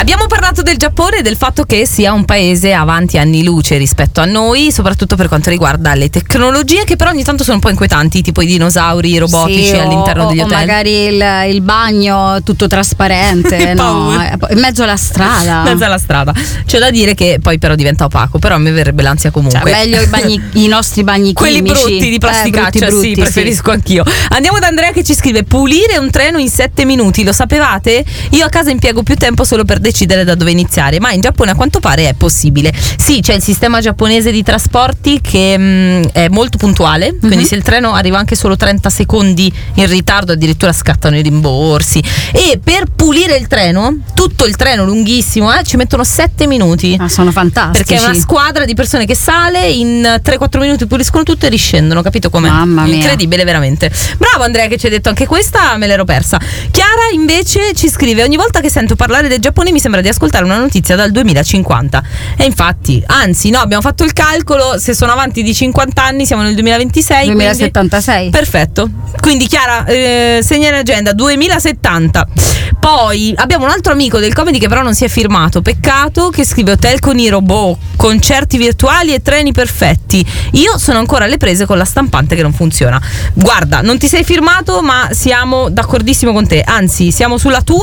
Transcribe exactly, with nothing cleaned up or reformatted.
Abbiamo parlato del Giappone e del fatto che sia un paese avanti anni luce rispetto a noi, soprattutto per quanto riguarda le tecnologie, che però ogni tanto sono un po' inquietanti, tipo i dinosauri robotici sì, all'interno o, degli o hotel. magari il, il bagno tutto trasparente, no? In mezzo alla strada. In mezzo alla strada. C'è da dire che poi però diventa opaco, però a me verrebbe l'ansia comunque. Cioè, meglio i, bagni, i nostri bagni quelli chimici. brutti di plasticaccia, eh, brutti, brutti, sì, preferisco sì. anch'io. Andiamo da Andrea che ci scrive: pulire un treno in sette minuti, lo sapevate? Io a casa impiego più tempo solo per decidere da dove iniziare, ma in Giappone a quanto pare è possibile. Sì, c'è il sistema giapponese di trasporti che mh, è molto puntuale, mm-hmm. quindi se il treno arriva anche solo trenta secondi in ritardo addirittura scattano i rimborsi, e per pulire il treno, tutto il treno lunghissimo, eh, ci mettono sette minuti. Ah, sono fantastici. Perché è una squadra di persone che sale, in tre quattro minuti puliscono tutto e riscendono, capito com'è? Mamma mia. Incredibile veramente. Bravo Andrea che ci hai detto anche questa, me l'ero persa. Chiara invece ci scrive: ogni volta che sento parlare del Giappone mi sembra di ascoltare una notizia dal duemilacinquanta. E infatti, anzi no, abbiamo fatto il calcolo, se sono avanti di cinquanta anni siamo nel duemilaventisei, duemilasettantasei. Quindi, perfetto. Quindi Chiara, eh, segna in agenda duemilasettanta. Poi abbiamo un altro amico del comedy che però non si è firmato, peccato, che scrive: hotel con i robot, concerti virtuali e treni perfetti. Io sono ancora alle prese con la stampante che non funziona. Guarda, non ti sei firmato, ma siamo d'accordissimo con te, anzi siamo sulla tua